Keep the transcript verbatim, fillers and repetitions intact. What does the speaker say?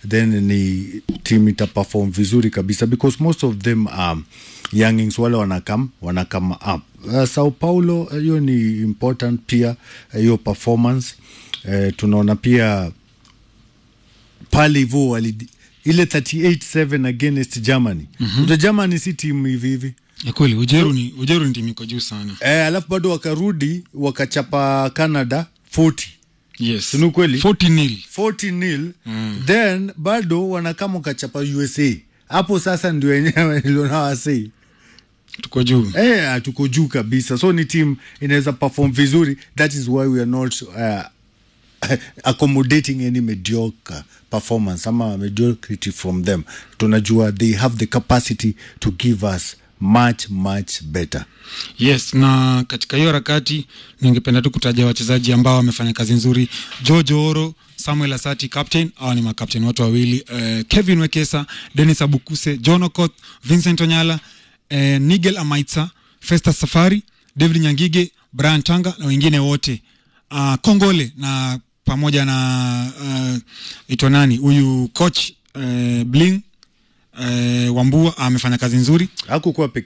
then ni team ita perform vizuri kabisa, because most of them um, youngings wale wanakam wanakam up. Uh, Sao Paulo hiyo uh, ni important pia hiyo uh, performance. Uh, tunaona pia pale hivyo wali ile thirty-eight seven against Germany. Mm-hmm. The Germany si team hivi hivi. Ya kweli Ujeru ni Ujeru ni timu iko juu sana. Eh, alafu bado wakarudi wakachapa Canada forty. Yes. Ni kweli? forty nil. forty nil. Mm. Then bado wanakama kachapa U S A. Hapo sasa ndio wenyewe niliona wasi. Tuko juu. Eh, tuko juu kabisa. So ni team inaweza perform vizuri. That is why we are not uh, accommodating any mediocre performance ama mediocrity from them. Tunajua they have the capacity to give us much much better. Yes, na katika hiyo harakati ningependa tu kutaja wachezaji ambao wamefanya kazi nzuri. George Oro, Samuel Asati captain, hao ni makaptain watu wawili. Uh, Kevin Wekesa, Dennis Abukuse, John Okoth, Vincent Onyala, uh, Nigel Amaitsa, Festus Safari, David Nyangige, Brian Tanga na wengine wote. Uh, Kongole na pamoja na uh, ito nani huyu coach uh, Bling uh, Wambua amefanya kazi nzuri. Hakukuwa